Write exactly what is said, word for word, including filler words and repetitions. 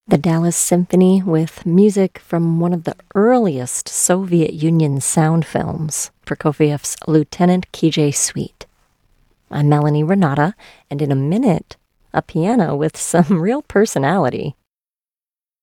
The Dallas Symphony with music from one of the earliest Soviet Union sound films, Prokofiev's Lieutenant Kijé Suite. I'm Melanie Renata, and in a minute, a piano with some real personality.